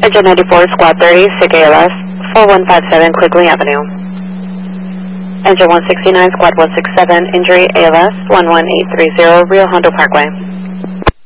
Engine 94, Squad 30, SIG ALS, 4157 Quigley Avenue. Engine 169, Squad 167, injury ALS, 11830, Rio Hondo Parkway.